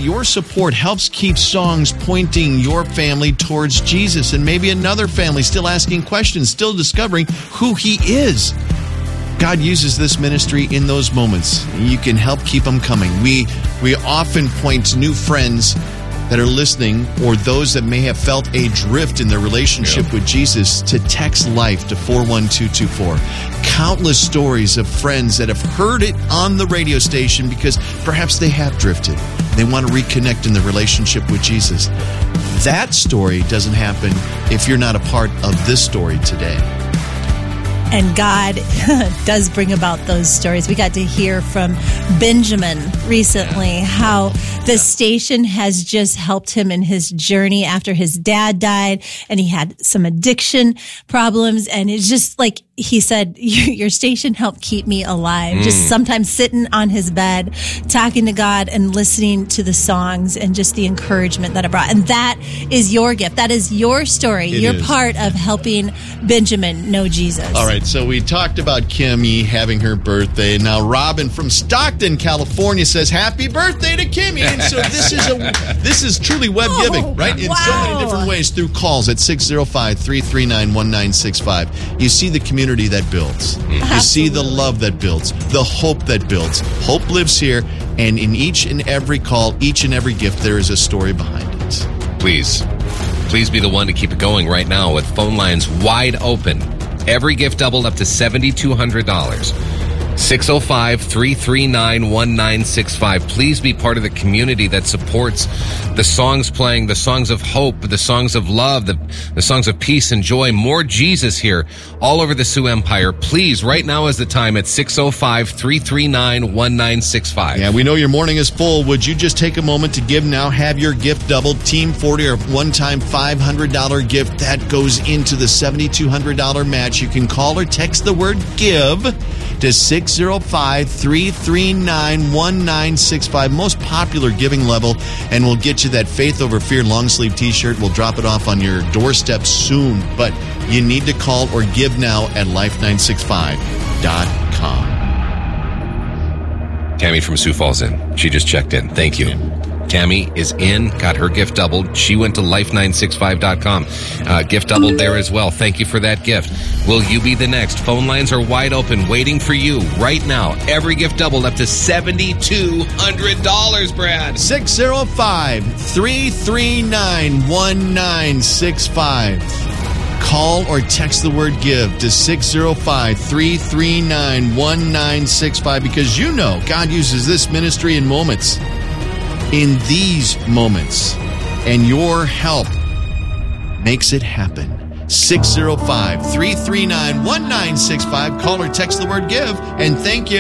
your support helps keep songs pointing your family towards Jesus, and maybe another family still asking questions, still discovering who He is. God uses this ministry in those moments. You can help keep them coming. We often point to new friends that are listening, or those that may have felt a drift in their relationship with Jesus, to text LIFE to 41224. Countless stories of friends that have heard it on the radio station because perhaps they have drifted. They want to reconnect in the relationship with Jesus. That story doesn't happen if you're not a part of this story today. And God does bring about those stories. We got to hear from Benjamin recently how the station has just helped him in his journey after his dad died, and he had some addiction problems. And it's just like he said, your station helped keep me alive. Just sometimes sitting on his bed, talking to God and listening to the songs and just the encouragement that it brought. And that is your gift. That is your story. You're part of helping Benjamin know Jesus. All right. So we talked about Kimmy having her birthday. Now Robin from Stockton, California says, happy birthday to Kimmy. And so this is truly web giving, right? In so many different ways through calls at 605-339-1965. You see the community that builds. You see the love that builds, the hope that builds. Hope lives here, and in each and every call, each and every gift, there is a story behind it. Please be the one to keep it going right now with phone lines wide open. Every gift doubled up to $7,200. 605-339-1965. Please be part of the community that supports the songs playing, the songs of hope, the songs of love, the songs of peace and joy. More Jesus here all over the Sioux Empire. Please, right now is the time at 605-339-1965. Yeah, we know your morning is full. Would you just take a moment to give now? Have your gift doubled. Team 40 or one-time $500 gift that goes into the $7,200 match. You can call or text the word GIVE to 605-339-1965. Most popular giving level, and we'll get you that Faith Over Fear long sleeve t-shirt. We'll drop it off on your doorstep soon, but you need to call or give now at life965.com. Tammy from Sioux Falls in. She just checked in. Thank you. Tammy is in, got her gift doubled. She went to life965.com. Gift doubled there as well. Thank you for that gift. Will you be the next? Phone lines are wide open, waiting for you right now. Every gift doubled up to $7,200, Brad. 605-339-1965. Call or text the word GIVE to 605-339-1965, because you know God uses this ministry in moments. In these moments, and your help makes it happen. 605-339-1965. Call or text the word GIVE, and thank you.